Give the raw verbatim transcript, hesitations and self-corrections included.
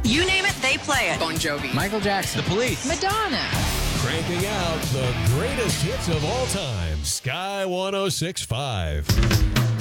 You name it, they play it. Bon Jovi. Michael Jackson. The Police. Madonna. Cranking out the greatest hits of all time. Sky one oh six point five.